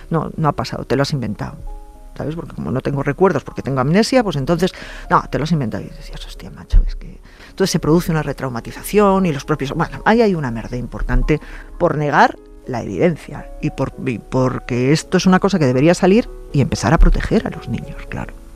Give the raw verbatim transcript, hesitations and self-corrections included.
no, no ha pasado, te lo has inventado, ¿sabes? Porque como no tengo recuerdos, porque tengo amnesia, pues entonces, no, te lo has inventado. Y decías, hostia, macho, es que... Entonces se produce una retraumatización y los propios... Bueno, ahí hay una merda importante por negar la evidencia y, por, y porque esto es una cosa que debería salir y empezar a proteger a los niños, claro.